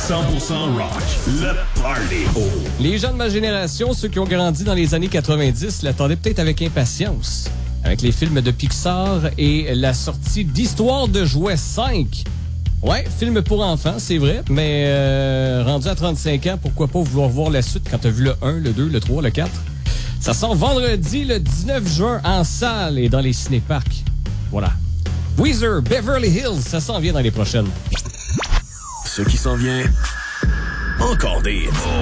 100% rock, le party. Les gens de ma génération, ceux qui ont grandi dans les années 90, l'attendaient peut-être avec impatience. Avec les films de Pixar et la sortie d'Histoire de jouets 5. Ouais, film pour enfants, c'est vrai, mais rendu à 35 ans, pourquoi pas vouloir voir la suite quand t'as vu le 1, le 2, le 3, le 4? Ça sort vendredi, le 19 juin, en salle et dans les cinéparcs. Voilà. Weezer, Beverly Hills, ça s'en vient dans les prochaines. Ce qui s'en vient, encore des hits.